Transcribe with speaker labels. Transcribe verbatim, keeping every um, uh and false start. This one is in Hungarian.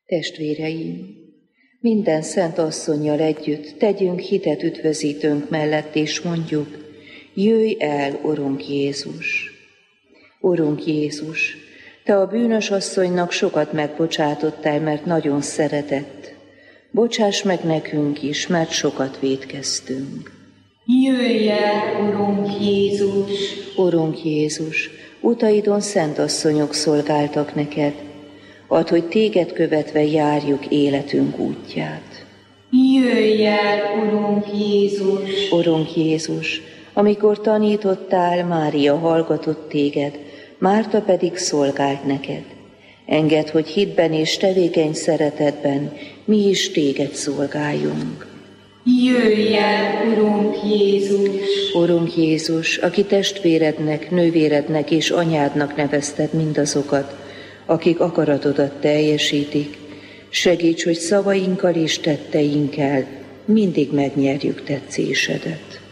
Speaker 1: Testvéreim, minden szent asszonnyal együtt tegyünk hitet üdvözítőnk mellett, és mondjuk: jöjj el, Urunk Jézus! Urunk Jézus, Te a bűnös asszonynak sokat megbocsátottál, mert nagyon szeretett. Bocsáss meg nekünk is, mert sokat vétkeztünk.
Speaker 2: Jöjj el, Urunk Jézus!
Speaker 1: Urunk Jézus, utaidon szent asszonyok szolgáltak neked. Add, hogy téged követve járjuk életünk útját.
Speaker 2: Jöjj el, Urunk Jézus!
Speaker 1: Urunk Jézus, amikor tanítottál, Mária hallgatott téged, Márta pedig szolgált neked. Engedd, hogy hitben és tevékeny szeretetben mi is téged szolgáljunk.
Speaker 2: Jöjj el, Urunk Jézus!
Speaker 1: Urunk Jézus, aki testvérednek, nővérednek és anyádnak nevezted mindazokat, akik akaratodat teljesítik, segíts, hogy szavainkkal és tetteinkkel mindig megnyerjük tetszésedet.